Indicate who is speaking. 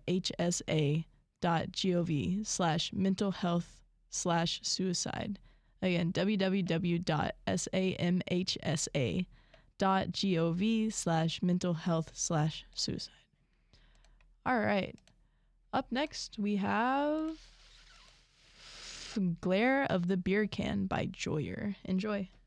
Speaker 1: samhsa.gov/mentalhealth/suicide. Again, www.samhsa.gov/mentalhealth/suicide. All right. Up next, we have Glare of the Beer Can by Joyer. Enjoy.